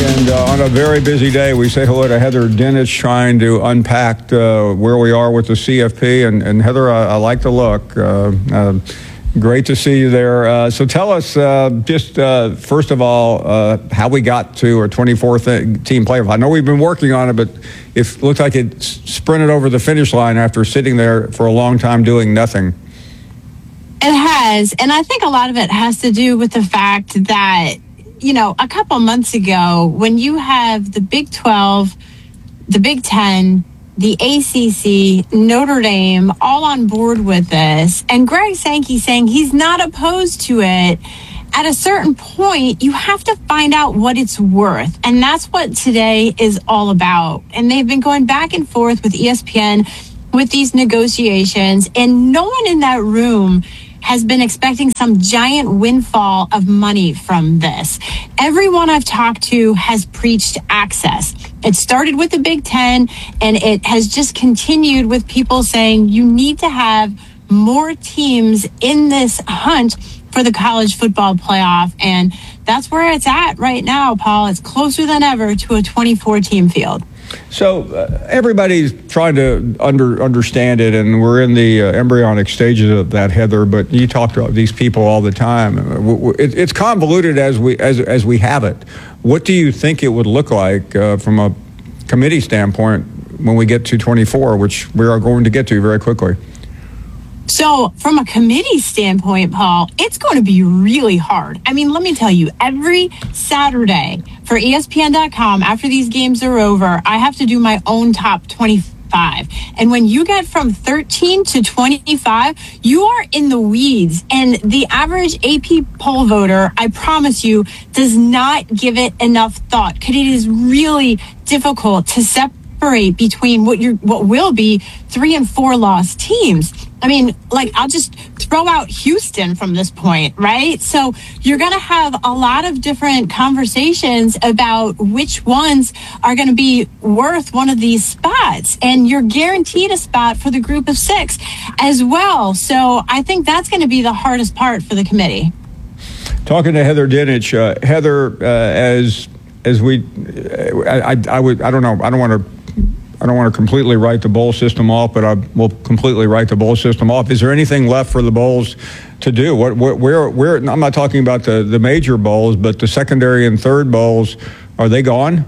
And on a very busy day, we say hello to Heather Dinich, trying to unpack where we are with the CFP. And Heather, I like the look. Great to see you there. So tell us, first of all, how we got to a 24th team playoff. I know we've been working on it, but it looked like it sprinted over the finish line after sitting there for a long time doing nothing. It has. And I think a lot of it has to do with the fact that, you know, a couple months ago, when you have the Big 12, the Big 10, the ACC, Notre Dame, all on board with this, and Greg Sankey saying he's not opposed to it, at a certain point, you have to find out what it's worth. And that's what today is all about. And they've been going back and forth with ESPN with these negotiations, and no one in that room has been expecting some giant windfall of money from this. Everyone I've talked to has preached access. It started with the Big Ten, and it has just continued with people saying you need to have more teams in this hunt for the college football playoff. And that's where it's at right now, Paul. It's closer than ever to a 24-team field. So everybody's trying to understand it, and we're in the embryonic stages of that, Heather. But you talk to these people all the time. It's convoluted as we have it. What do you think it would look like from a committee standpoint when we get to 24, which we are going to get to very quickly? So from a committee standpoint, Paul, it's going to be really hard. I mean, let me tell you, every Saturday for ESPN.com, after these games are over, I have to do my own top 25. And when you get from 13 to 25, you are in the weeds. And the average AP poll voter, I promise you, does not give it enough thought, because it is really difficult to separate between what will be 3 and 4 loss teams. I mean, like, I'll just throw out Houston from this point, right? So you're going to have a lot of different conversations about which ones are going to be worth one of these spots. And you're guaranteed a spot for the group of 6 as well. So I think that's going to be the hardest part for the committee. Talking to Heather Dinich, Heather, I don't want to completely write the bowl system off, but I will completely write the bowl system off. Is there anything left for the bowls to do? Where? I'm not talking about the major bowls, but the secondary and third bowls, are they gone?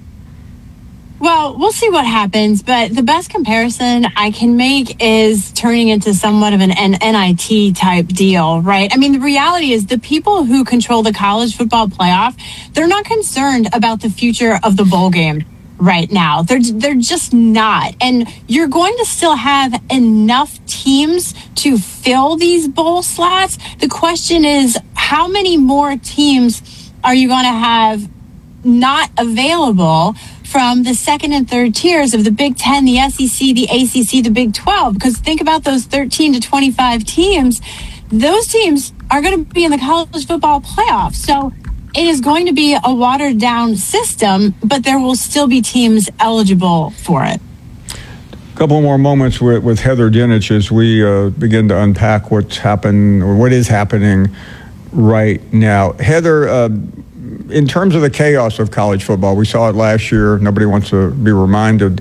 Well, we'll see what happens, but the best comparison I can make is turning into somewhat of an NIT type deal, right? I mean, the reality is the people who control the college football playoff, they're not concerned about the future of the bowl game right now. They're just not. And you're going to still have enough teams to fill these bowl slots. The question is, how many more teams are you going to have not available from the second and third tiers of the Big Ten, the SEC, the ACC, the Big 12? Because think about those 13 to 25 teams. Those teams are going to be in the college football playoff. So it is going to be a watered-down system, but there will still be teams eligible for it. A couple more moments with Heather Dinich as we begin to unpack what's happened or what is happening right now. Heather, in terms of the chaos of college football, we saw it last year. Nobody wants to be reminded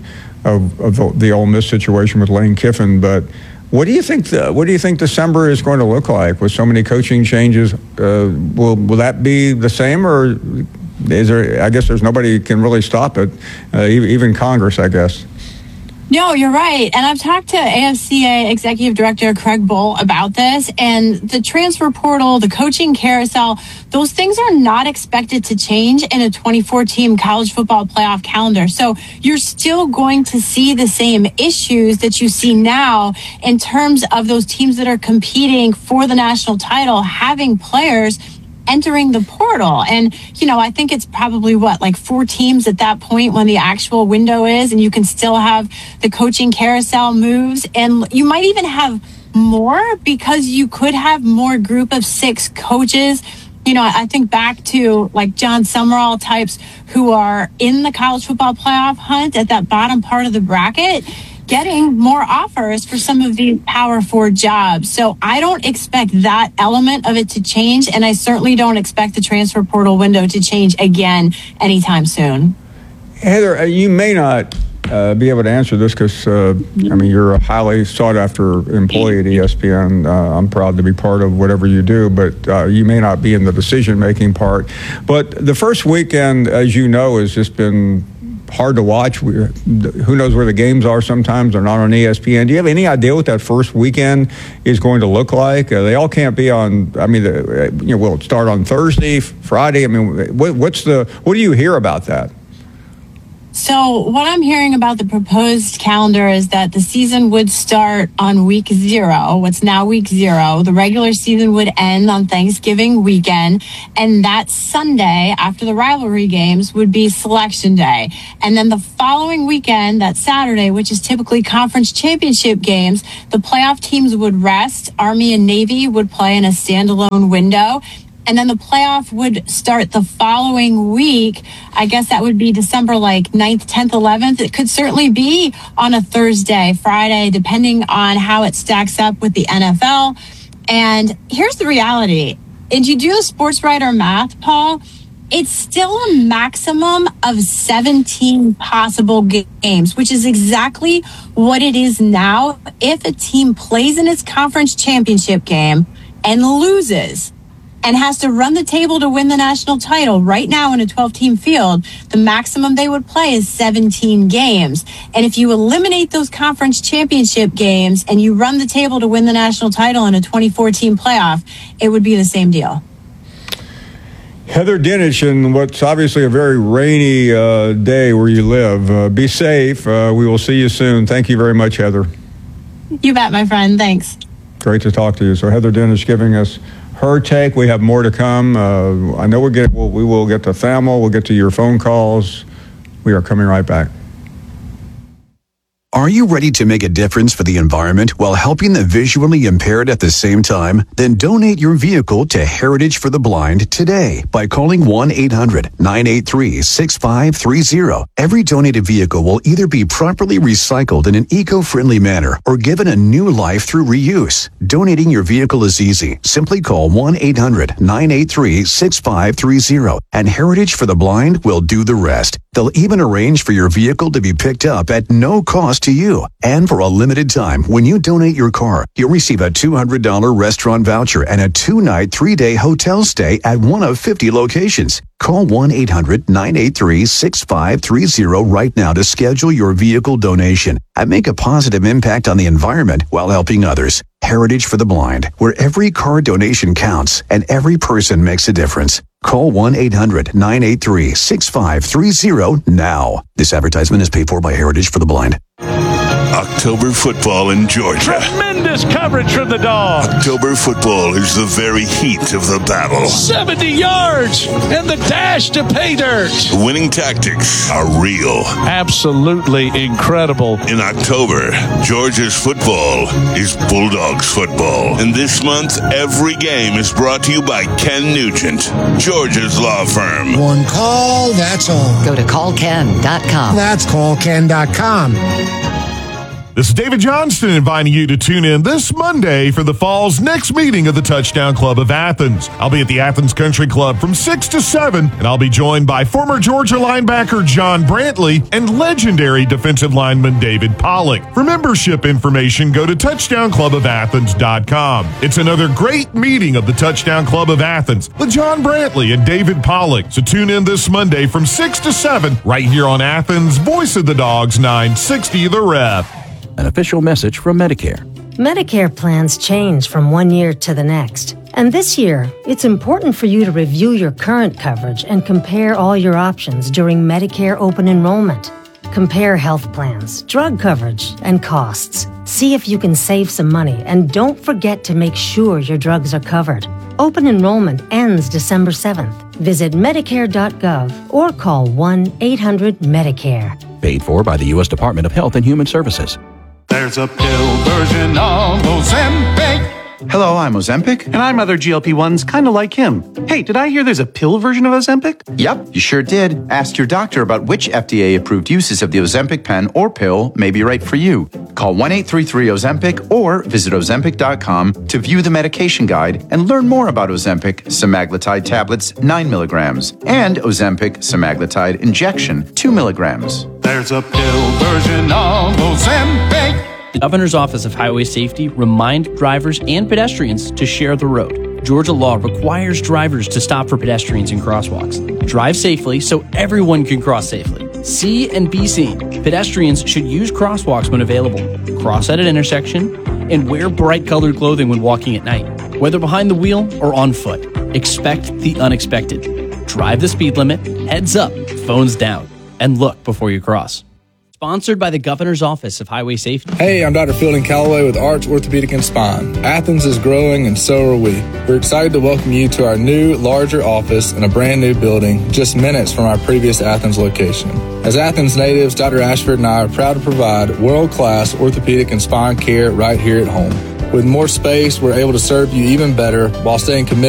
of the Ole Miss situation with Lane Kiffin, but what do you think December is going to look like with so many coaching changes? Will that be the same, or is there? I guess there's nobody can really stop it, even Congress, I guess. No, you're right. And I've talked to AFCA Executive Director Craig Bull about this, and the transfer portal, the coaching carousel, those things are not expected to change in a 24-team college football playoff calendar. So you're still going to see the same issues that you see now in terms of those teams that are competing for the national title, having players entering the portal. And, you know, I think it's probably like 4 teams at that point when the actual window is, and you can still have the coaching carousel moves. And you might even have more because you could have more group of 6 coaches. You know, I think back to like John Summerall types who are in the college football playoff hunt at that bottom part of the bracket. getting more offers for some of these power forward jobs. So I don't expect that element of it to change, and I certainly don't expect the transfer portal window to change again anytime soon. Heather, you may not be able to answer this because, you're a highly sought-after employee at ESPN. I'm proud to be part of whatever you do, but you may not be in the decision-making part. But the first weekend, as you know, has just been hard to watch. Who knows where the games are sometimes? They're not on ESPN. Do you have any idea what that first weekend is going to look like? They all can't be on, will it start on Thursday, Friday? What do you hear about that? So what I'm hearing about the proposed calendar is that the season would start on week 0, what's now week 0. The regular season would end on Thanksgiving weekend. And that Sunday, after the rivalry games, would be selection day. And then the following weekend, that Saturday, which is typically conference championship games, the playoff teams would rest. Army and Navy would play in a standalone window. And then the playoff would start the following week. I guess that would be December 9th, 10th, 11th. It could certainly be on a Thursday, Friday, depending on how it stacks up with the NFL. And here's the reality. If you do the sports writer math, Paul, it's still a maximum of 17 possible games, which is exactly what it is now. If a team plays in its conference championship game and loses, and has to run the table to win the national title. Right now in a 12-team field, the maximum they would play is 17 games. And if you eliminate those conference championship games and you run the table to win the national title in a 24-team playoff, it would be the same deal. Heather Dinich, in what's obviously a very rainy day where you live, be safe. We will see you soon. Thank you very much, Heather. You bet, my friend. Thanks. Great to talk to you. So Heather Dinich giving us her take. We have more to come. I know we will get to Thamel. We'll get to your phone calls. We are coming right back. Are you ready to make a difference for the environment while helping the visually impaired at the same time? Then donate your vehicle to Heritage for the Blind today by calling 1-800-983-6530. Every donated vehicle will either be properly recycled in an eco-friendly manner or given a new life through reuse. Donating your vehicle is easy. Simply call 1-800-983-6530 and Heritage for the Blind will do the rest. They'll even arrange for your vehicle to be picked up at no cost to you. And for a limited time, when you donate your car, you'll receive a $200 restaurant voucher and a 2-night, 3-day hotel stay at one of 50 locations. Call 1-800-983-6530 right now to schedule your vehicle donation and make a positive impact on the environment while helping others. Heritage for the Blind, where every car donation counts and every person makes a difference. Call 1-800-983-6530 now. This advertisement is paid for by Heritage for the Blind. October football in Georgia. Tremendous coverage from the Dogs. October football is the very heat of the battle. 70 yards and the dash to pay dirt. The winning tactics are real. Absolutely incredible. In October, Georgia's football is Bulldogs football. And this month, every game is brought to you by Ken Nugent, Georgia's law firm. One call, that's all. Go to callken.com. That's callken.com. This is David Johnston inviting you to tune in this Monday for the Fall's next meeting of the Touchdown Club of Athens. I'll be at the Athens Country Club from 6 to 7, and I'll be joined by former Georgia linebacker John Brantley and legendary defensive lineman David Pollock. For membership information, go to touchdownclubofathens.com. It's another great meeting of the Touchdown Club of Athens with John Brantley and David Pollock. So tune in this Monday from 6 to 7 right here on Athens' Voice of the Dogs 960 The Ref. An official message from Medicare. Medicare plans change from one year to the next. And this year, it's important for you to review your current coverage and compare all your options during Medicare open enrollment. Compare health plans, drug coverage, and costs. See if you can save some money, and don't forget to make sure your drugs are covered. Open enrollment ends December 7th. Visit Medicare.gov or call 1-800-MEDICARE. Paid for by the U.S. Department of Health and Human Services. There's a pill version of Ozempic. Hello, I'm Ozempic. And I'm other GLP-1s kind of like him. Hey, did I hear there's a pill version of Ozempic? Yep, you sure did. Ask your doctor about which FDA-approved uses of the Ozempic pen or pill may be right for you. Call 1-833-OZEMPIC or visit Ozempic.com to view the medication guide and learn more about Ozempic semaglutide tablets 9 milligrams and Ozempic semaglutide injection 2 milligrams. There's a pill version of Ozempic. The Governor's Office of Highway Safety remind drivers and pedestrians to share the road. Georgia law requires drivers to stop for pedestrians in crosswalks. Drive safely so everyone can cross safely. See and be seen. Pedestrians should use crosswalks when available, cross at an intersection, and wear bright colored clothing when walking at night, whether behind the wheel or on foot. Expect the unexpected. Drive the speed limit, heads up, phones down, and look before you cross. Sponsored by the Governor's Office of Highway Safety. Hey, I'm Dr. Fielding Calloway with Arch Orthopedic and Spine. Athens is growing and so are we. We're excited to welcome you to our new, larger office in a brand new building just minutes from our previous Athens location. As Athens natives, Dr. Ashford and I are proud to provide world-class orthopedic and spine care right here at home. With more space, we're able to serve you even better while staying committed